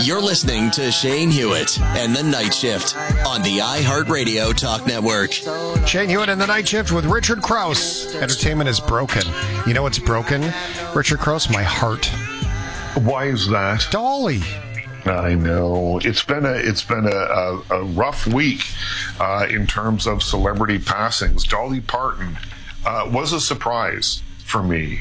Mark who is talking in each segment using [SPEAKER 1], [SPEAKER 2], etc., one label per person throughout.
[SPEAKER 1] You're listening to Shane Hewitt and the Night Shift on the iHeartRadio Talk Network.
[SPEAKER 2] Shane Hewitt and the Night Shift with Richard Krause. Entertainment is broken. You know what's broken, Richard Krause? My heart.
[SPEAKER 3] Why is that?
[SPEAKER 2] Dolly.
[SPEAKER 3] I know it's been a rough week in terms of celebrity passings. Dolly Parton was a surprise for me.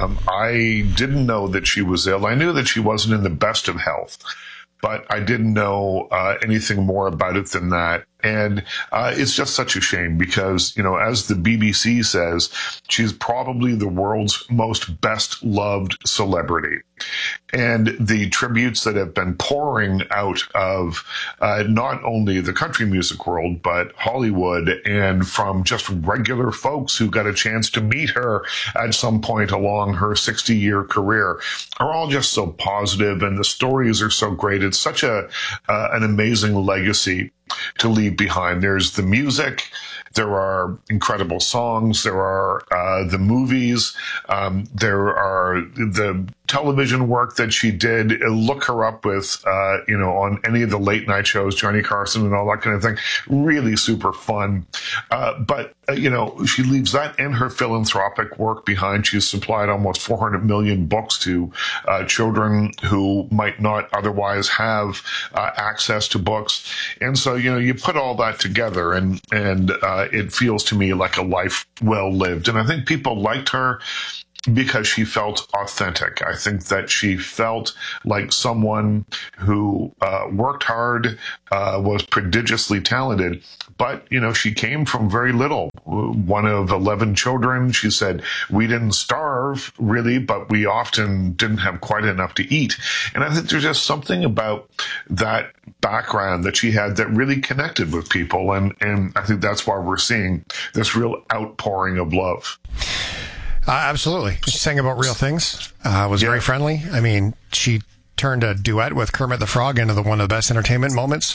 [SPEAKER 3] I didn't know that she was ill. I knew that she wasn't in the best of health, but I didn't know anything more about it than that. And it's just such a shame because, you know, as the BBC says, she's probably the world's most best loved celebrity. And the tributes that have been pouring out of not only the country music world, but Hollywood and from just regular folks who got a chance to meet her at some point along her 60-year career are all just so positive, and the stories are so great. It's such an amazing legacy to leave behind. There's the music, there are incredible songs, there are the movies, there are the television work that she did. Look her up with, on any of the late night shows, Johnny Carson and all that kind of thing. Really super fun. But she leaves that and her philanthropic work behind. She's supplied almost 400 million books to children who might not otherwise have access to books. And so, you put all that together and it feels to me like a life well lived. And I think people liked her because she felt authentic. I think that she felt like someone who worked hard, was prodigiously talented, but, she came from very little. One of 11 children. She said, we didn't starve, really, but we often didn't have quite enough to eat. And I think there's just something about that background that she had that really connected with people. And I think that's why we're seeing this real outpouring of love.
[SPEAKER 2] Absolutely. She sang about real things, was very friendly. I mean, she turned a duet with Kermit the Frog into one of the best entertainment moments.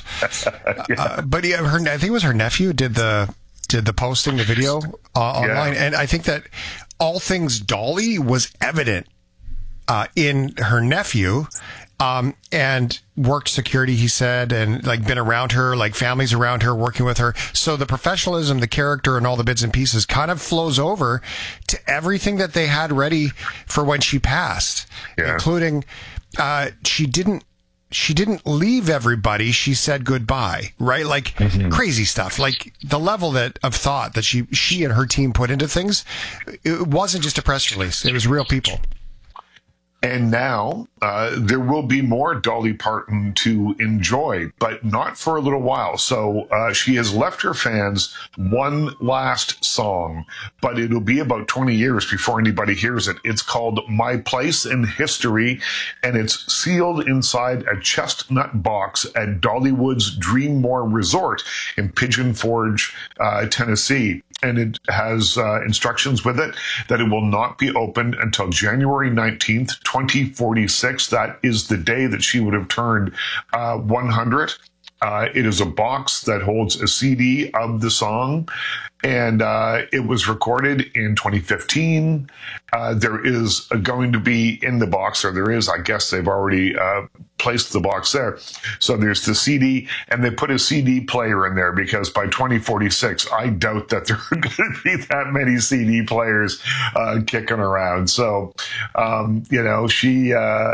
[SPEAKER 2] But I think it was her nephew did the posting, the video online. And I think that all things Dolly was evident in her nephew. And worked security, he said, and been around her, families around her, working with her. So the professionalism, the character, and all the bits and pieces kind of flows over to everything that they had ready for when she passed, including, she didn't leave everybody. She said goodbye, right? Crazy stuff, the level of thought that she and her team put into things. It wasn't just a press release. It was real people.
[SPEAKER 3] And now there will be more Dolly Parton to enjoy, but not for a little while. So she has left her fans one last song, but it'll be about 20 years before anybody hears it. It's called My Place in History, and it's sealed inside a chestnut box at Dollywood's Dreammore Resort in Pigeon Forge, Tennessee. And it has instructions with it that it will not be opened until January 19th, 2046. That is the day that she would have turned 100. It is a box that holds a CD of the song, and it was recorded in 2015. There is going to be in the box, or there is, I guess they've already placed the box there. So there's the CD, and they put a CD player in there because by 2046, I doubt that there are going to be that many CD players kicking around. So, she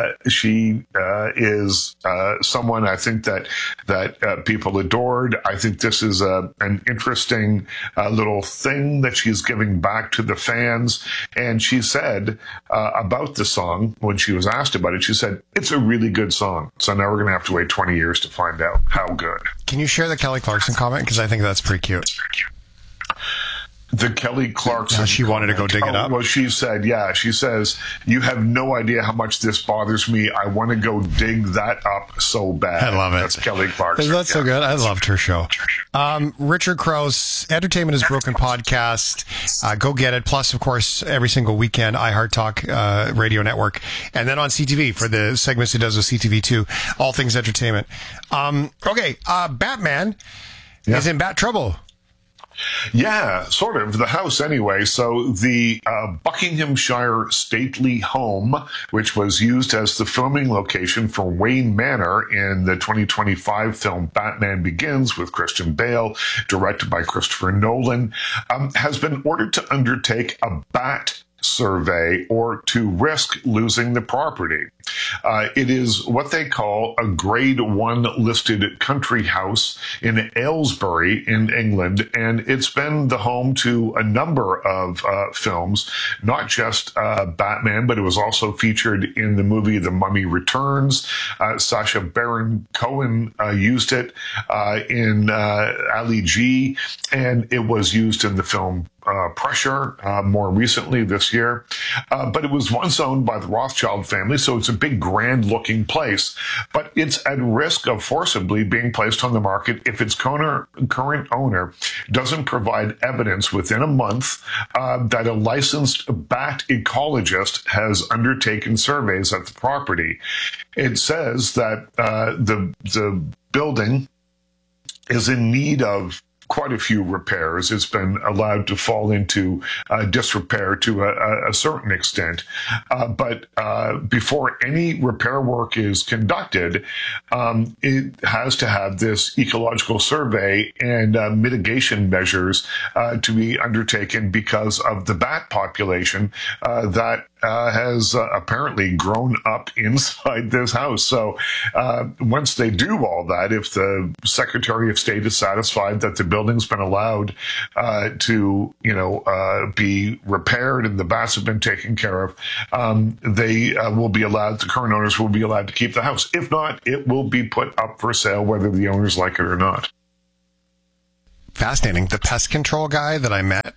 [SPEAKER 3] is someone I think that people adored. I think this is an interesting little thing that she's giving back to the fans. And she said about the song, when she was asked about it, she said, it's a really good song. So now we're going to have to wait 20 years to find out how good.
[SPEAKER 2] Can you share the Kelly Clarkson comment? Because I think that's pretty cute.
[SPEAKER 3] The Kelly Clarkson.
[SPEAKER 2] She wanted to go dig it up.
[SPEAKER 3] Well, she said, she says, you have no idea how much this bothers me. I want to go dig that up so bad.
[SPEAKER 2] I love it.
[SPEAKER 3] That's Kelly Clarkson.
[SPEAKER 2] That's so good. I loved her show. Richard Krause, Entertainment is Broken podcast. Go get it. Plus, of course, every single weekend, iHeart Talk Radio Network. And then on CTV for the segments he does with CTV2, all things entertainment. Batman is in bat trouble.
[SPEAKER 3] Yeah, sort of. The house, anyway. So the Buckinghamshire stately home, which was used as the filming location for Wayne Manor in the 2025 film Batman Begins with Christian Bale, directed by Christopher Nolan, has been ordered to undertake a bat survey or to risk losing the property. It is what they call a Grade 1 listed country house in Aylesbury in England, and it's been the home to a number of films, not just Batman, but it was also featured in the movie The Mummy Returns. Sacha Baron Cohen used it in Ali G, and it was used in the film Pressure more recently this year. But it was once owned by the Rothschild family, so it's a big, grand-looking place. But it's at risk of forcibly being placed on the market if its current owner doesn't provide evidence within a month that a licensed bat ecologist has undertaken surveys at the property. It says that the building is in need of quite a few repairs. It's been allowed to fall into disrepair to a certain extent. But before any repair work is conducted, it has to have this ecological survey and mitigation measures to be undertaken because of the bat population that has apparently grown up inside this house. So once they do all that, if the Secretary of State is satisfied that the building's been allowed to, be repaired and the bats have been taken care of, they will be allowed, the current owners will be allowed to keep the house. If not, it will be put up for sale, whether the owners like it or not.
[SPEAKER 2] Fascinating. The pest control guy that I met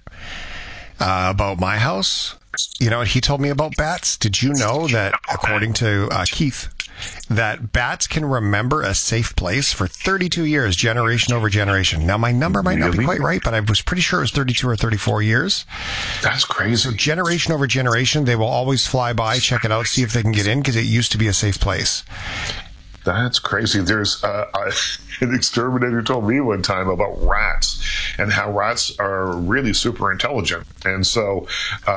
[SPEAKER 2] about my house, you know what he told me about bats? Did you know that, according to Keith, that bats can remember a safe place for 32 years, generation over generation? Now, my number might not be quite right, but I was pretty sure it was 32 or 34 years.
[SPEAKER 3] That's crazy.
[SPEAKER 2] So generation over generation, they will always fly by, check it out, see if they can get in, because it used to be a safe place.
[SPEAKER 3] That's crazy. There's an exterminator told me one time about rats and how rats are really super intelligent. And so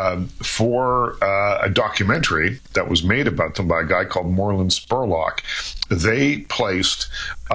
[SPEAKER 3] for a documentary that was made about them by a guy called Moreland Spurlock, they placed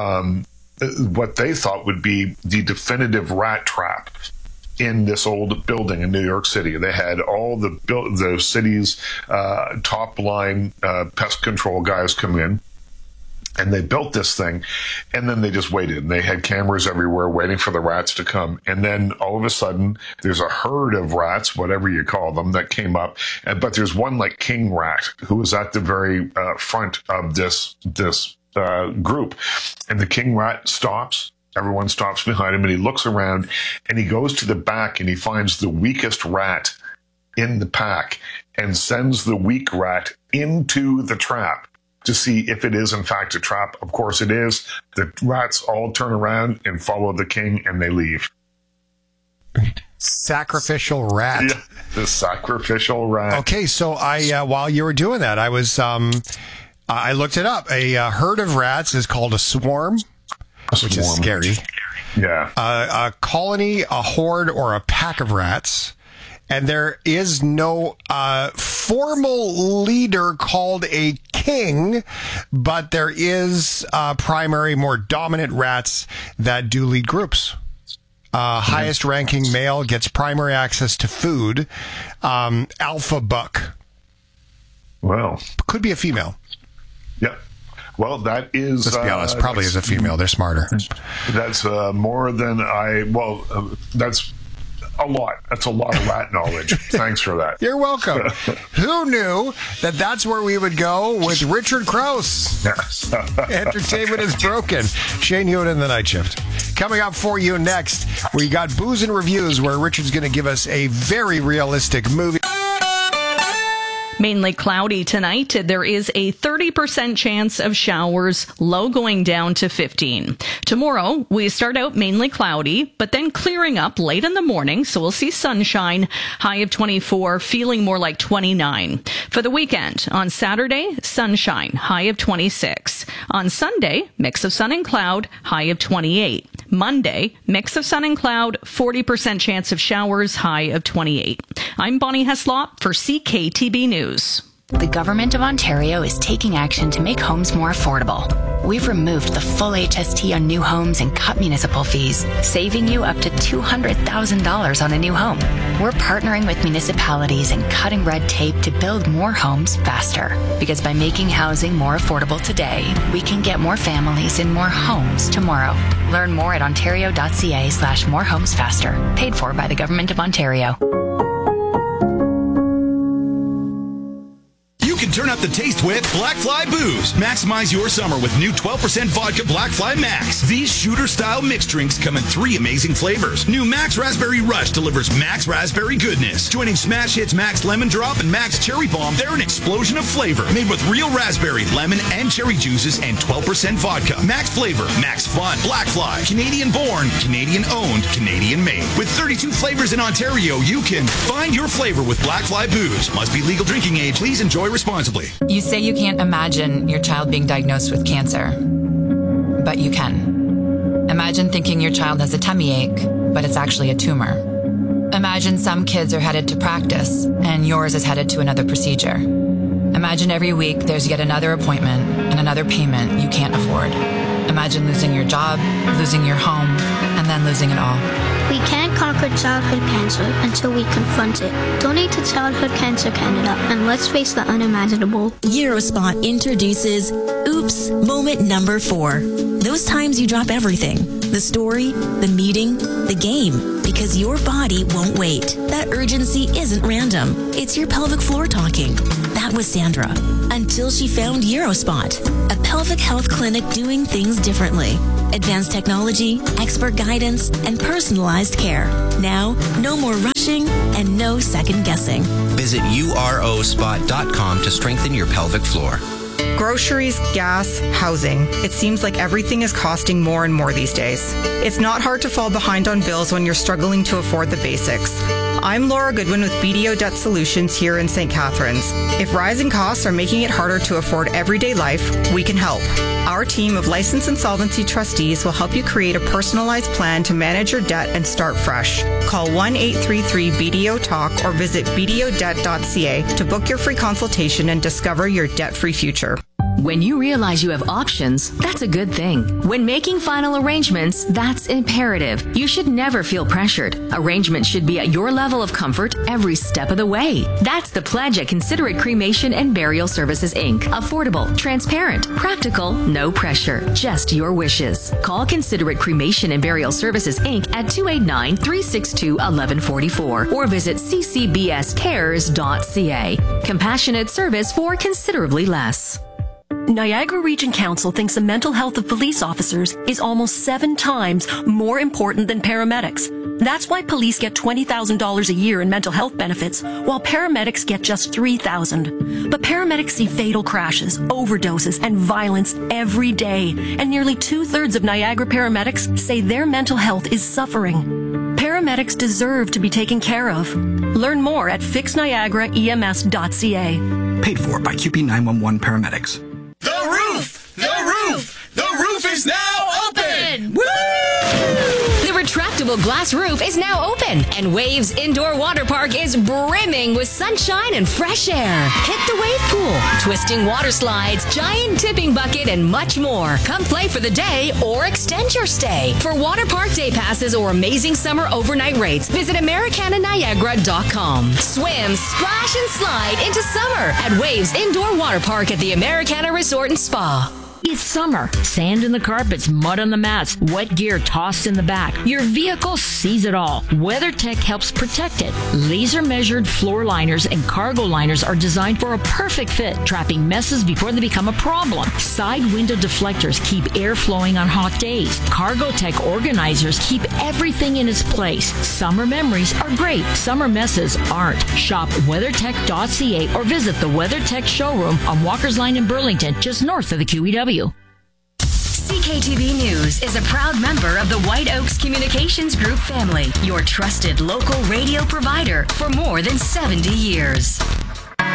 [SPEAKER 3] what they thought would be the definitive rat trap in this old building in New York City. They had all the city's top line pest control guys come in, and they built this thing, and then they just waited. And they had cameras everywhere waiting for the rats to come. And then all of a sudden, there's a herd of rats, whatever you call them, that came up. But there's one like king rat who was at the very front of this group. And the king rat stops. Everyone stops behind him, and he looks around, and he goes to the back, and he finds the weakest rat in the pack and sends the weak rat into the trap to see if it is in fact a trap. Of course it is. The rats all turn around and follow the king, and they leave.
[SPEAKER 2] Sacrificial rat.
[SPEAKER 3] Yeah, the sacrificial rat.
[SPEAKER 2] Okay, so I while you were doing that, I was I looked it up. A herd of rats is called a swarm, which is scary.
[SPEAKER 3] Yeah.
[SPEAKER 2] A colony, a horde, or a pack of rats. And there is no formal leader called a king, but there is primary, more dominant rats that do lead groups. Highest ranking male gets primary access to food. Alpha buck.
[SPEAKER 3] Well.
[SPEAKER 2] Could be a female.
[SPEAKER 3] Yep. Well, that is...
[SPEAKER 2] Let's be honest, probably is a female. They're smarter.
[SPEAKER 3] That's more than that's... a lot. That's a lot of rat knowledge. Thanks for that.
[SPEAKER 2] You're welcome. Who knew that that's where we would go with Richard Crouse?
[SPEAKER 3] Yes.
[SPEAKER 2] Entertainment is broken. Shane Hewitt in the Night Shift. Coming up for you next, we got Booze and Reviews, where Richard's going to give us a very realistic movie.
[SPEAKER 4] Mainly cloudy tonight. There is a 30% chance of showers, low going down to 15. Tomorrow, we start out mainly cloudy, but then clearing up late in the morning, so we'll see sunshine, high of 24, feeling more like 29. For the weekend, on Saturday, sunshine, high of 26. On Sunday, mix of sun and cloud, high of 28. Monday, mix of sun and cloud, 40% chance of showers, high of 28. I'm Bonnie Heslop for CKTB News.
[SPEAKER 5] The Government of Ontario is taking action to make homes more affordable. We've removed the full HST on new homes and cut municipal fees, saving you up to $200,000 on a new home. We're partnering with municipalities and cutting red tape to build more homes faster. Because by making housing more affordable today, we can get more families in more homes tomorrow. Learn more at ontario.ca/morehomesfaster. Paid for by the Government of Ontario.
[SPEAKER 6] You can turn up the taste with Black Fly Booze. Maximize your summer with new 12% vodka Black Fly Max. These shooter-style mixed drinks come in 3 amazing flavors. New Max Raspberry Rush delivers Max Raspberry goodness. Joining Smash Hits Max Lemon Drop and Max Cherry Bomb, they're an explosion of flavor. Made with real raspberry, lemon, and cherry juices and 12% vodka. Max flavor, Max fun. Black Fly, Canadian-born, Canadian-owned, Canadian-made. With 32 flavors in Ontario, you can find your flavor with Black Fly Booze. Must be legal drinking age. Please enjoy responsibly.
[SPEAKER 7] You say you can't imagine your child being diagnosed with cancer, but you can. Imagine thinking your child has a tummy ache, but it's actually a tumor. Imagine some kids are headed to practice and yours is headed to another procedure. Imagine every week there's yet another appointment and another payment you can't afford. Imagine losing your job, losing your home, and then losing it all.
[SPEAKER 8] We can't conquer childhood cancer until we confront it. Donate to Childhood Cancer Canada and let's face the unimaginable.
[SPEAKER 9] Eurospot introduces Oops Moment Number 4. Those times you drop everything. The story, the meeting, the game. Because your body won't wait. That urgency isn't random. It's your pelvic floor talking. That was Sandra. Until she found Eurospot, a pelvic health clinic doing things differently. Advanced technology, expert guidance, and personalized care. Now, no more rushing and no second guessing.
[SPEAKER 10] Visit urospot.com to strengthen your pelvic floor.
[SPEAKER 11] Groceries, gas, housing. It seems like everything is costing more and more these days. It's not hard to fall behind on bills when you're struggling to afford the basics. I'm Laura Goodwin with BDO Debt Solutions here in St. Catharines. If rising costs are making it harder to afford everyday life, we can help. Our team of licensed insolvency trustees will help you create a personalized plan to manage your debt and start fresh. Call 1-833-BDO-TALK or visit bdodebt.ca to book your free consultation and discover your debt-free future.
[SPEAKER 12] When you realize you have options, that's a good thing. When making final arrangements, that's imperative. You should never feel pressured. Arrangements should be at your level of comfort every step of the way. That's the pledge at Considerate Cremation and Burial Services, Inc. Affordable, transparent, practical, no pressure, just your wishes. Call Considerate Cremation and Burial Services, Inc. at 289-362-1144 or visit ccbscares.ca. Compassionate service for considerably less.
[SPEAKER 13] Niagara Region Council thinks the mental health of police officers is almost 7 times more important than paramedics. That's why police get $20,000 a year in mental health benefits, while paramedics get just $3,000. But paramedics see fatal crashes, overdoses, and violence every day, and nearly 2/3 of Niagara paramedics say their mental health is suffering. Paramedics deserve to be taken care of. Learn more at fixniagaraems.ca.
[SPEAKER 14] Paid for by QP 911 paramedics.
[SPEAKER 6] The roof! The roof! The roof is now open! Woo!
[SPEAKER 12] The retractable glass roof is now open, and Waves Indoor Water Park is brimming with sunshine and fresh air. Hit the wave pool, twisting water slides, giant tipping bucket, and much more. Come play for the day or extend your stay. For water park day passes or amazing summer overnight rates, visit AmericanaNiagara.com. Swim, splash, and slide into summer at Waves Indoor Water Park at the Americana Resort and Spa.
[SPEAKER 15] It's summer. Sand in the carpets, mud on the mats, wet gear tossed in the back. Your vehicle sees it all. WeatherTech helps protect it. Laser-measured floor liners and cargo liners are designed for a perfect fit, trapping messes before they become a problem. Side window deflectors keep air flowing on hot days. Cargotech organizers keep everything in its place. Summer memories are great. Summer messes aren't. Shop WeatherTech.ca or visit the WeatherTech showroom on Walker's Line in Burlington, just north of the QEW.
[SPEAKER 12] CKTB News is a proud member of the White Oaks Communications Group family, your trusted local radio provider for more than 70 years.